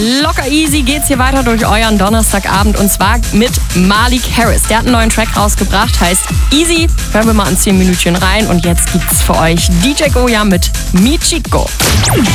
Locker easy geht's hier weiter durch euren Donnerstagabend und zwar mit Malik Harris. Der hat einen neuen Track rausgebracht, heißt Easy. Hören wir mal in 10 Minütchen rein und jetzt gibt's für euch DJ Goya mit Mi Chico.